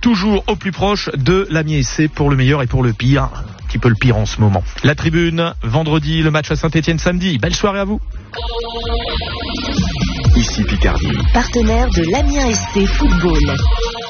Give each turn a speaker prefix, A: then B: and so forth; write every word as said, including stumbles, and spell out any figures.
A: toujours au plus proche de l'Amiens S C pour le meilleur et pour le pire. Un petit peu le pire en ce moment. La Tribune, vendredi, le match à Saint-Etienne samedi. Belle soirée à vous.
B: Ici Picardie.
C: Partenaire de l'Amiens S C Football.